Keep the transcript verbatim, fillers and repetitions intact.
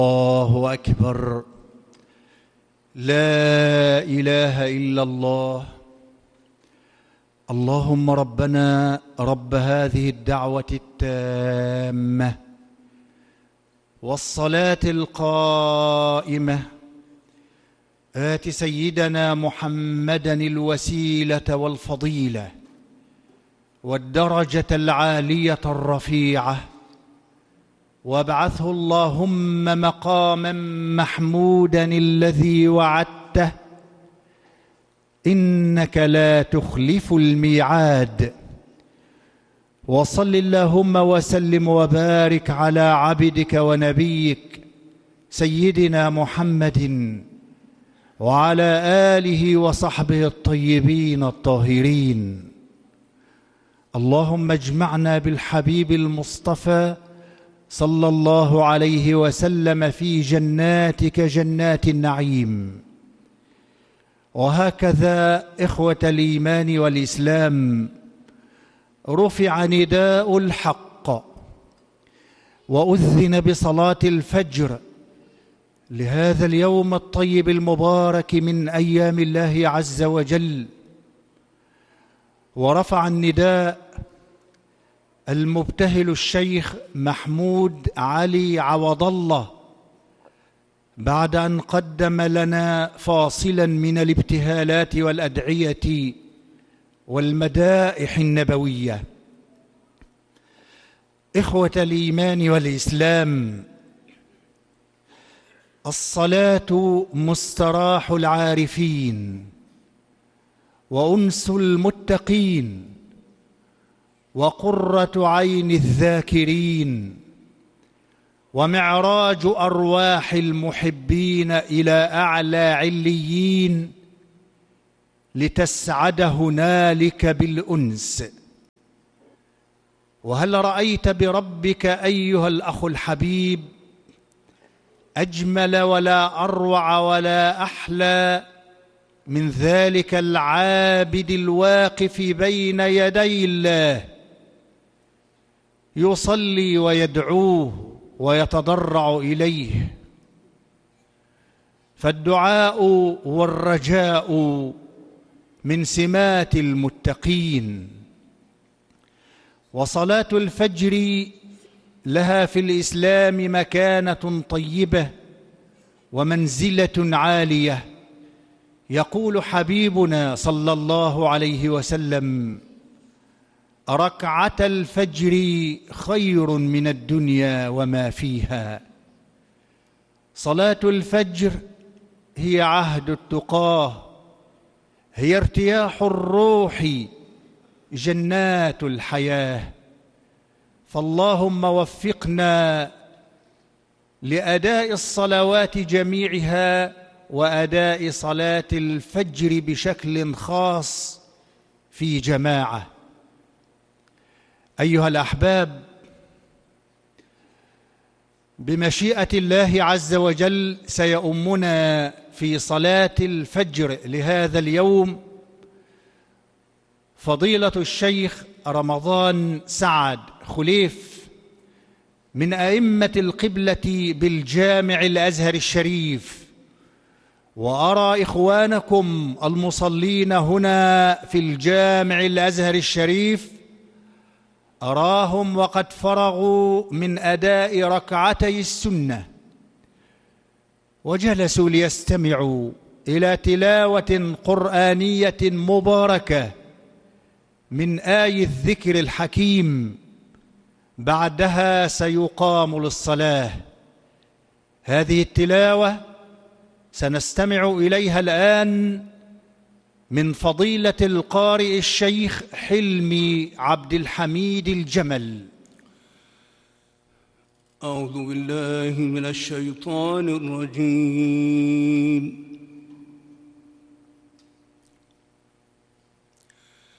الله أكبر. لا إله إلا الله. اللهم ربنا رب هذه الدعوة التامة والصلاة القائمة آت سيدنا محمدًا الوسيلة والفضيلة والدرجة العالية الرفيعة، وابعثه اللهم مقامًا محمودًا الذي وعدته، إنك لا تخلف الميعاد. وصل اللهم وسلم وبارك على عبدك ونبيك سيدنا محمد وعلى آله وصحبه الطيبين الطاهرين. اللهم اجمعنا بالحبيب المصطفى صلى الله عليه وسلم في جناتك جنات النعيم. وهكذا إخوة الإيمان والإسلام، رفع نداء الحق وأذن بصلاة الفجر لهذا اليوم الطيب المبارك من أيام الله عز وجل. ورفع النداء المبتهل الشيخ محمود علي عوض الله بعد أن قدم لنا فاصلا من الابتهالات والأدعية والمدائح النبوية. إخوة الإيمان والإسلام، الصلاة مستراح العارفين وأنس المتقين وقرة عين الذاكرين ومعراج أرواح المحبين إلى أعلى عليين لتسعد هنالك بالأنس. وهل رأيت بربك أيها الأخ الحبيب أجمل ولا أروع ولا أحلى من ذلك العابد الواقف بين يدي الله يصلي ويدعوه ويتضرع إليه؟ فالدعاء والرجاء من سمات المتقين. وصلاة الفجر لها في الإسلام مكانة طيبة ومنزلة عالية. يقول حبيبنا صلى الله عليه وسلم: ركعة الفجر خير من الدنيا وما فيها. صلاة الفجر هي عهد التقاه، هي ارتياح الروح، جنات الحياة. فاللهم وفقنا لأداء الصلوات جميعها وأداء صلاة الفجر بشكل خاص في جماعة. أيها الأحباب، بمشيئة الله عز وجل سيؤمنا في صلاة الفجر لهذا اليوم فضيلة الشيخ رمضان سعد خليف من أئمة القبلة بالجامع الأزهر الشريف. وأرى إخوانكم المصلين هنا في الجامع الأزهر الشريف، أراهم وقد فرغوا من أداء ركعتي السنة وجلسوا ليستمعوا إلى تلاوة قرآنية مباركة من آي الذكر الحكيم. بعدها سيقام للصلاة. هذه التلاوة سنستمع إليها الآن من فضيلة القارئ الشيخ حلمي عبد الحميد الجمل. أعوذ بالله من الشيطان الرجيم.